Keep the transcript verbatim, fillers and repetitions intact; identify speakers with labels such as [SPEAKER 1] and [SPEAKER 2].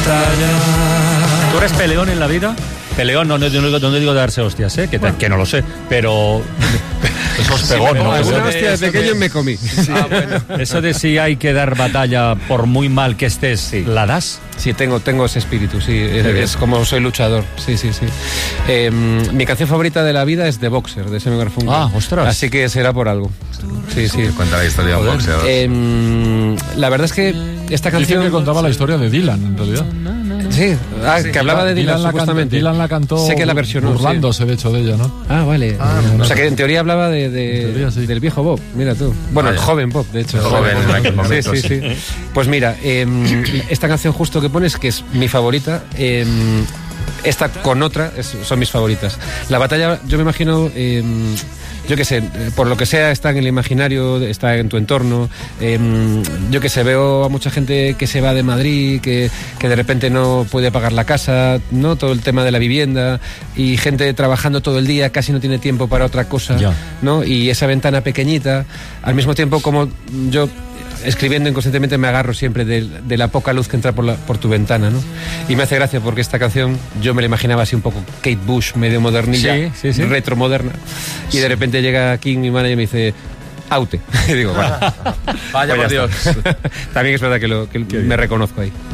[SPEAKER 1] batalla.
[SPEAKER 2] ¿Tú eres peleón en la vida? Peleón, no, no, no, no, no digo de darse hostias, ¿eh? que, bueno. que no lo sé, pero...
[SPEAKER 3] Esos pegones,
[SPEAKER 2] sí,
[SPEAKER 3] ¿no?
[SPEAKER 4] Alguna hostia de pequeño me comí.
[SPEAKER 2] Sí. Ah, bueno. Eso de si hay que dar batalla por muy mal que estés, sí. ¿La das?
[SPEAKER 4] Sí, tengo, tengo ese espíritu, sí. Es, es como soy luchador, sí, sí, sí. Eh, mi canción favorita de la vida es The Boxer, de Simon Garfunkel.
[SPEAKER 2] Ah, ostras.
[SPEAKER 4] Así que será por algo. Sí, sí.
[SPEAKER 1] Cuenta la historia de un boxeador.
[SPEAKER 4] Eh, la verdad es que esta canción...
[SPEAKER 3] Dicen que contaba la historia de Dylan, en realidad.
[SPEAKER 4] Sí, ah,
[SPEAKER 1] sí.
[SPEAKER 4] que hablaba de Dylan,
[SPEAKER 3] Dylan la,
[SPEAKER 4] supuestamente.
[SPEAKER 3] can, Dylan la cantó
[SPEAKER 4] sé que la versionó,
[SPEAKER 3] burlándose,
[SPEAKER 4] sí.
[SPEAKER 3] de hecho, de ella, ¿no?
[SPEAKER 4] Ah, vale. Ah, o sea, que en teoría hablaba de, de,
[SPEAKER 3] teoría, sí.
[SPEAKER 4] del viejo Bob, mira tú. Bueno,
[SPEAKER 1] Vaya.
[SPEAKER 4] el joven Bob, de hecho.
[SPEAKER 1] El joven en aquel momento,
[SPEAKER 4] sí, sí, sí. Pues mira, eh, esta canción justo que pones, que es mi favorita, eh, esta con otra es, son mis favoritas. La batalla, yo me imagino... Eh, yo qué sé, por lo que sea está en el imaginario, está en tu entorno, eh, yo qué sé, veo a mucha gente que se va de Madrid, que, que de repente no puede pagar la casa, ¿no? Todo el tema de la vivienda, y gente trabajando todo el día, casi no tiene tiempo para otra cosa,
[SPEAKER 2] ya.
[SPEAKER 4] ¿no? Y esa ventana pequeñita, al mismo tiempo como yo... escribiendo inconscientemente me agarro siempre de, de la poca luz que entra por, la, por tu ventana, ¿no? Y me hace gracia porque esta canción yo me la imaginaba así un poco Kate Bush, medio modernilla,
[SPEAKER 2] sí, sí, sí.
[SPEAKER 4] retromoderna, y sí. De repente llega King, mi manager, y me dice Aute. Y digo, bueno,
[SPEAKER 1] vaya por Dios.
[SPEAKER 4] También es verdad que, lo, que me reconozco ahí.